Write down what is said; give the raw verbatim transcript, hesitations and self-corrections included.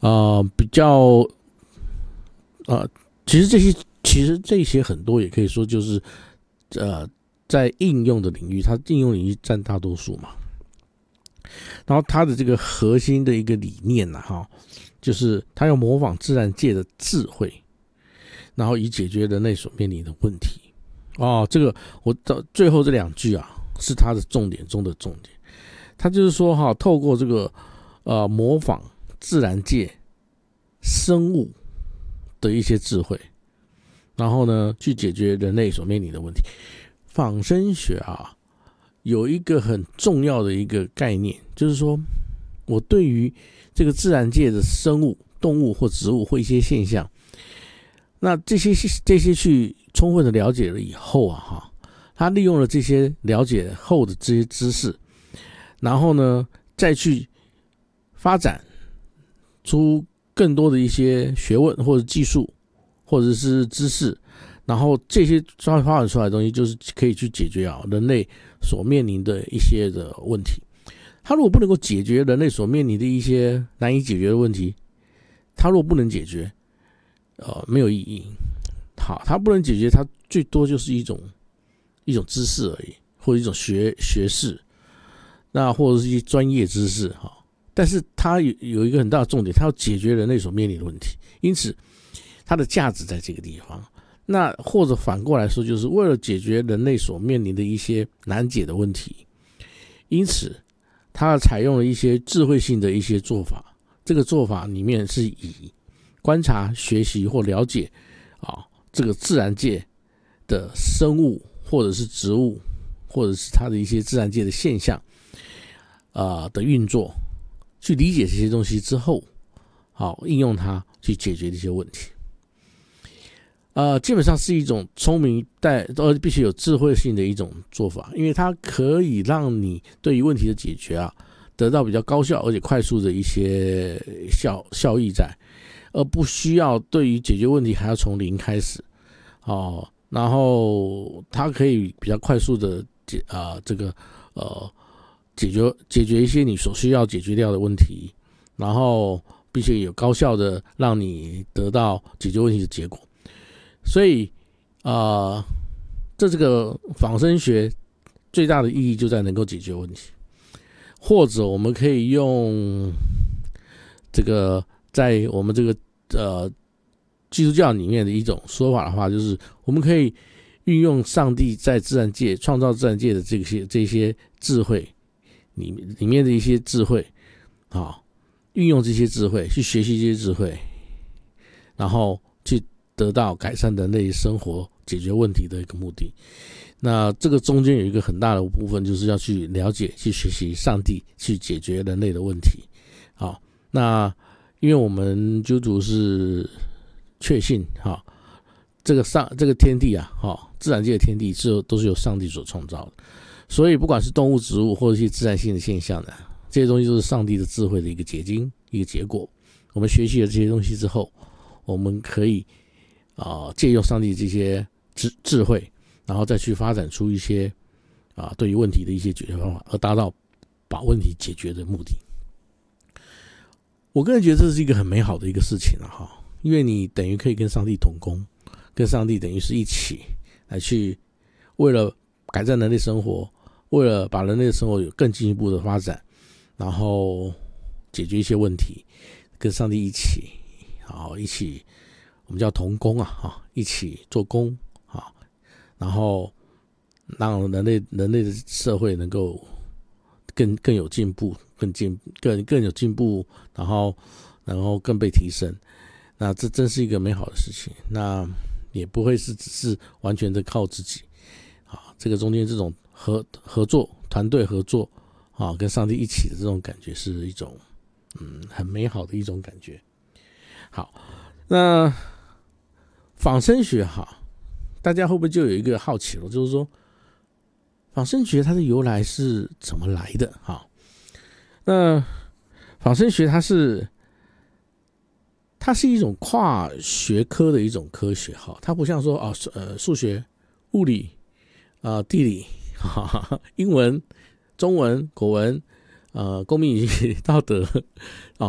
呃比较呃，其实这些其实这些很多也可以说就是呃在应用的领域，它应用领域占大多数嘛。然后它的这个核心的一个理念呢、啊，哈，就是它要模仿自然界的智慧，然后以解决人类所面临的问题。哦，这个我到最后这两句啊，是它的重点中的重点。它就是说哈，透过这个呃模仿自然界生物的一些智慧，然后呢去解决人类所面临的问题。仿生学啊，有一个很重要的一个概念，就是说我对于这个自然界的生物、动物或植物或一些现象，那这些这些去充分的了解了以后啊，哈，他利用了这些了解后的这些知识，然后呢再去发展出更多的一些学问或者技术或者是知识，然后这些发展出来的东西就是可以去解决啊人类所面临的一些的问题。他如果不能够解决人类所面临的一些难以解决的问题，他如果不能解决，呃，没有意义。好，他不能解决，他最多就是一种一种知识而已，或者一种学学识，那或者是一些专业知识哈。但是他有有一个很大的重点，他要解决人类所面临的问题，因此它的价值在这个地方。那或者反过来说，就是为了解决人类所面临的一些难解的问题，因此他采用了一些智慧性的一些做法。这个做法里面是以观察、学习或了解啊这个自然界的生物，或者是植物，或者是它的一些自然界的现象啊、呃、的运作，去理解这些东西之后，好应用它去解决这些问题。呃，基本上是一种聪明带呃必须有智慧性的一种做法，因为它可以让你对于问题的解决啊，得到比较高效而且快速的一些效效益在，而不需要对于解决问题还要从零开始，哦，然后它可以比较快速的解啊、呃、这个呃解决解决一些你所需要解决掉的问题，然后并且有高效的让你得到解决问题的结果。所以啊、呃，这这个仿生学最大的意义就在能够解决问题，或者我们可以用这个在我们这个呃基督教里面的一种说法的话，就是我们可以运用上帝在自然界创造自然界的这些这些智慧里里面的一些智慧啊，运用这些智慧去学习这些智慧，然后去得到改善人类生活、解决问题的一个目的。那这个中间有一个很大的部分，就是要去了解、去学习上帝，去解决人类的问题。好，那因为我们基督徒是确信哈，这个上这个天地啊，哈，自然界的天地是都是由上帝所创造的，所以不管是动物、植物或者一些自然性的现象呢，这些东西都是上帝的智慧的一个结晶、一个结果。我们学习了这些东西之后，我们可以啊、呃，借用上帝这些智智慧，然后再去发展出一些啊、呃、对于问题的一些解决方法，而达到把问题解决的目的。我个人觉得这是一个很美好的一个事情了、啊、哈，因为你等于可以跟上帝同工，跟上帝等于是一起来去为了改善人类生活，为了把人类的生活有更进一步的发展，然后解决一些问题，跟上帝一起，好一起。我们叫同工啊，一起做工啊，然后让人类人类的社会能够更更有进步，更进更更有进步，然后然后更被提升。那这真是一个美好的事情。那也不会是只是完全的靠自己啊，这个中间这种合合作、团队合作啊，跟上帝一起的这种感觉，是一种嗯很美好的一种感觉。好，那。仿生学哈，大家会不会就有一个好奇了？就是说，仿生学它的由来是怎么来的？哈，那仿生学它是它是一种跨学科的一种科学哈，它不像说啊呃数学、物理啊、呃、地理、哈哈英文、中文、国文、呃公民与道德啊